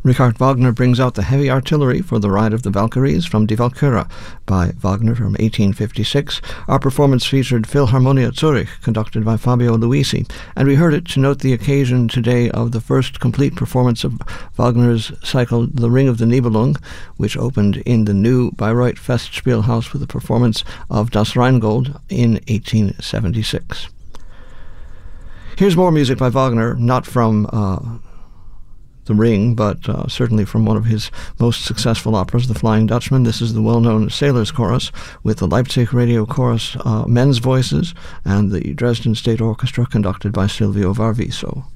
Richard Wagner brings out the heavy artillery for The Ride of the Valkyries from Die Walküre by Wagner from 1856. Our performance featured Philharmonia Zurich, conducted by Fabio Luisi, and we heard it to note the occasion today of the first complete performance of Wagner's cycle The Ring of the Nibelung, which opened in the new Bayreuth Festspielhaus with a performance of Das Rheingold in 1876. Here's more music by Wagner, not from The Ring, but certainly from one of his most successful operas, The Flying Dutchman. This is the well-known Sailors Chorus with the Leipzig Radio Chorus men's voices and the Dresden State Orchestra conducted by Silvio Varviso.